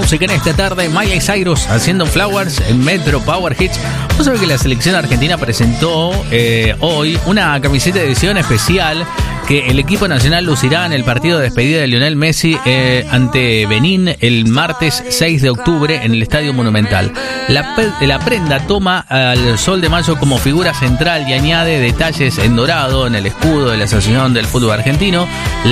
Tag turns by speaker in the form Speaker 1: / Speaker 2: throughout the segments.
Speaker 1: música en esta tarde. Miley Cyrus haciendo Flowers en Metro Power Hits. Vos sabés que la selección argentina presentó hoy una camiseta de edición especial que el equipo nacional lucirá en el partido de despedida de Lionel Messi ante Benín el martes 6 de octubre en el Estadio Monumental. La prenda toma al Sol de Mayo como figura central y añade detalles en dorado en el escudo de la Asociación del Fútbol Argentino,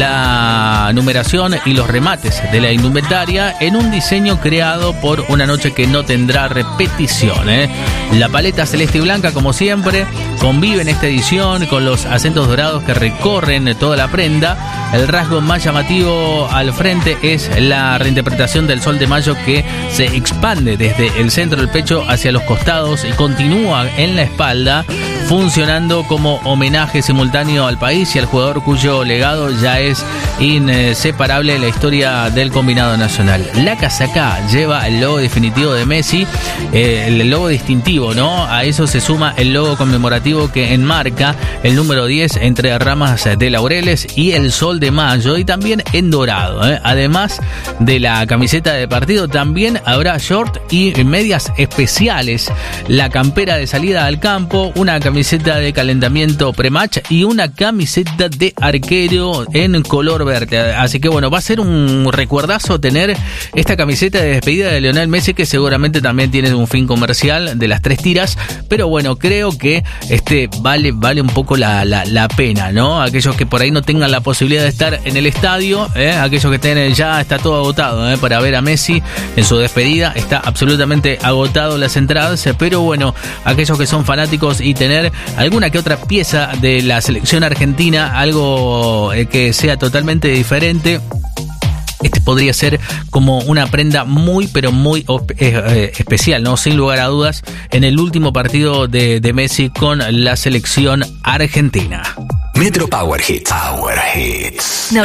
Speaker 1: la numeración y los remates de la indumentaria en un diseño creado por Una Noche que no tendrá repetición. La paleta celeste y blanca, como siempre, convive en esta edición con los acentos dorados que recorren toda la prenda. El rasgo más llamativo al frente es la reinterpretación del Sol de Mayo, que se expande desde el centro del pecho hacia los costados y continúa en la espalda, funcionando como homenaje simultáneo al país y al jugador cuyo legado ya es inseparable de la historia del combinado nacional. La casaca lleva el logo definitivo de Messi, el logo distintivo, ¿no? A eso se suma el logo conmemorativo que enmarca el número 10 entre ramas de laureles y el Sol de Mayo, y también en dorado. Además de la camiseta de partido, también habrá short y medias especiales, la campera de salida al campo, una camiseta de calentamiento pre-match y una camiseta de arquero en color verde. Así que bueno, va a ser un recuerdazo tener esta camiseta de despedida de Lionel Messi, que seguramente también tiene un fin comercial de las 3 tiras, pero bueno, creo que vale un poco la pena, ¿no? Aquellos que por ahí no tengan la posibilidad de estar en el estadio, aquellos que tienen, ya está todo agotado, para ver a Messi en su despedida, está absolutamente agotado las entradas, pero bueno, aquellos que son fanáticos y tener alguna que otra pieza de la selección argentina, algo que sea totalmente diferente, podría ser como una prenda muy, pero muy especial, ¿no? Sin lugar a dudas, en el último partido de Messi con la selección argentina.
Speaker 2: Metro Power Hits. Power Hits.